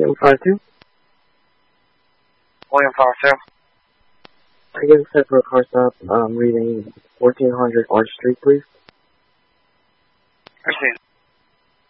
William 52. William 52. I get set for a car stop, reading 1400 Arch Street, please. Proceed.